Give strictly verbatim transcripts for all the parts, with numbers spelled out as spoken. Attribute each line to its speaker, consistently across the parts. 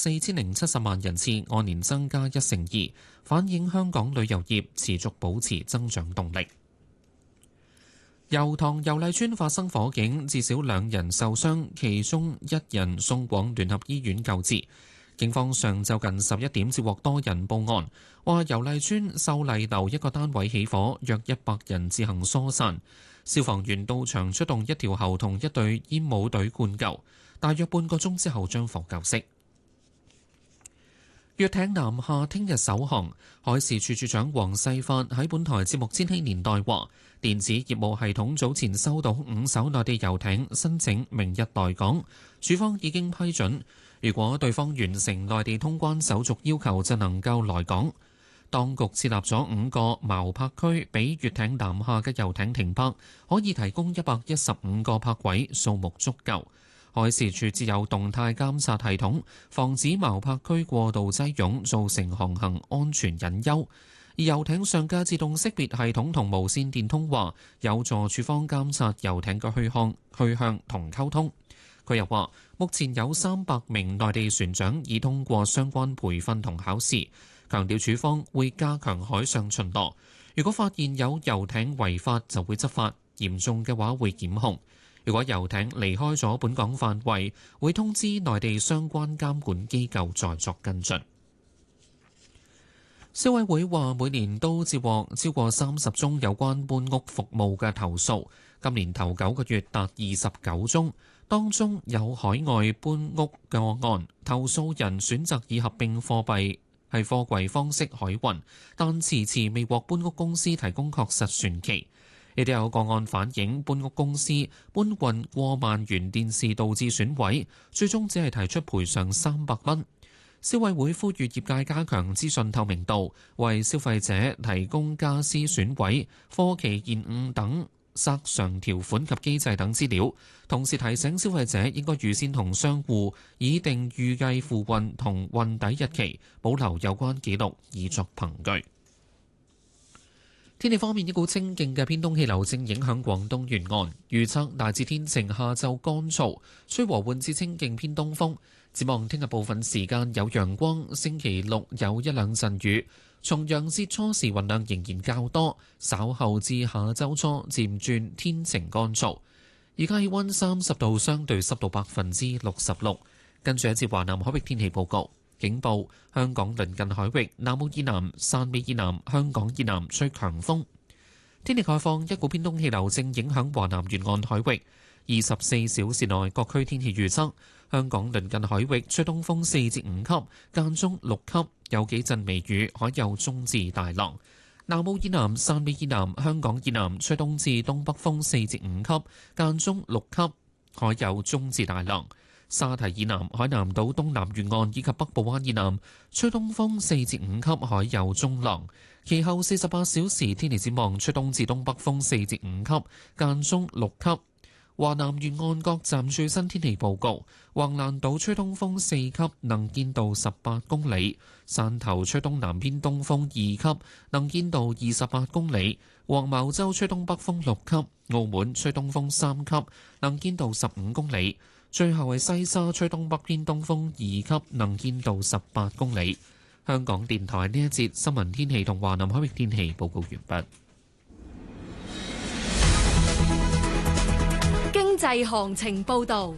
Speaker 1: 四千零七十萬人次，按年增加一成二，反映香港旅遊業持續保持增長動力。油塘油麗邨發生火警，至少兩人受傷，其中一人送往聯合醫院救治。警方上晝近十一點接獲多人報案，話油麗邨秀麗樓一個單位起火，約一百人自行疏散。消防員到場出動一條喉同一隊煙霧隊灌救，大約半個鐘之後將火救熄。粵艇南下聽日首航，海事處處長黃世發喺本台節目《千禧年代》話，電子業務系統早前收到五艘內地遊艇申請明日來港，處方已經批准。如果對方完成內地通關手續要求，就能夠來港。當局設立咗五個錨泊區，俾粵艇南下嘅遊艇停泊，可以提供一百一十五個泊位，數目足夠。海事處設有動態監察系統，防止錨泊區過度擠擁，造成航行安全隱憂。而遊艇上嘅自動識別系統同無線電通話，有助處方監察遊艇嘅去向、去向同溝通。佢又話，目前有三百名內地船長已通過相關培訓同考試，強調處方會加強海上巡邏。如果發現有遊艇違法，就會執法，嚴重嘅話會檢控。如果遊艇離開咗本港範圍，會通知內地相關監管機構再作跟進。消委會話每年都接獲超過三十宗有關搬屋服務嘅投訴，今年頭九個月達二十九宗，當中有海外搬屋個案，投訴人選擇以合併貨幣係貨櫃方式海運，但遲遲未獲搬屋公司提供確實船期。亦都有個案反映搬屋公司搬運過萬元電視導致損毀，最終只係提出賠償三百蚊。消委會呼籲業界加強資訊透明度，為消費者提供家私損毀、貨期延誤等索償條款及機制等資料，同時提醒消費者應該預先同商戶擬定預計付運同運抵日期，保留有關記錄以作憑據。天氣方面，一股清勁嘅偏東氣流正影響廣東沿岸，預測大致天晴，下晝乾燥，吹和緩至清勁偏東風。展望聽日部分時間有陽光，星期六有一兩陣雨。重陽節初時雲量仍然較多，稍後至下周初漸轉天晴乾燥。而家氣溫三十度，相對濕度百分之六十六。跟住一節華南海域天氣報告。警報：香港鄰近海域、南澳以南、汕尾以南、香港以南吹強風。天氣概況：一股偏東氣流正影響華南沿岸海域。二十四小時內各區天氣預測：香港鄰近海域吹東風四至五級，間中六級，有幾陣微雨，海有中至大浪。南澳以南、汕尾以南、香港以南吹東至東北風四至五級，間中六級，海有中至大浪。沙堤以南、海南島東南沿岸以及北部灣以南吹東風四至五級，海有中浪。其後四十八小時天氣展望，吹東至東北風四至五級，間中六級。華南沿岸各站最新天氣報告：橫瀾島吹東風四級，能見度十八公里；汕頭吹東南偏東風二級，能見度二十八公里；黃茅洲吹東北風六級；澳門吹東風三級，能見度十五公里。最後係西沙吹東北偏東風二級，能見度十八公里。香港電台呢一節新聞天氣同華南海域天氣報告完畢。
Speaker 2: 經濟行情報導。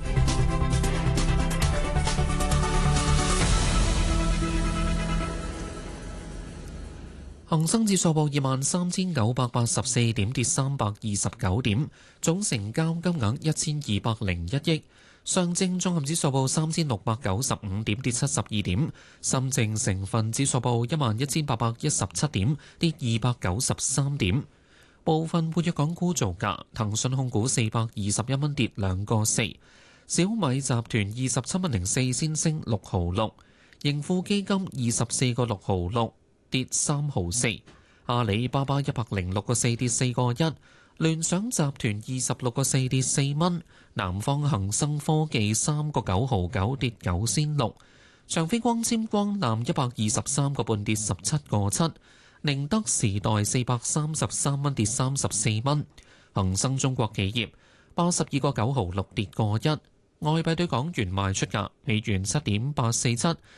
Speaker 1: 恒生指數報二萬三千九百八十四點，跌三百二十九點，總成交金額一千二百零一億。上證綜合指數報三千六百九十五點，跌七十二點。深證成分指數報一萬一千八百一十七點，跌二百九十三點。部分活躍港股造價：騰訊控股四百二十一蚊，跌兩個四；小米集團二十七蚊零四先升六毫六；盈富基金二十四個六毫六，跌三毫四；阿里巴巴一百零六個四，跌四個一；聯想集團二十六個四，跌四蚊；南方恒生科技三個九毫九，跌九仙六；長飛光纖光纜一百二十三個半，跌十七個七；寧德時代四百三十三蚊，跌三十四蚊；恒生中國企業八十二個九毫六，跌個一。外幣對港元賣出價：美元七點八四七，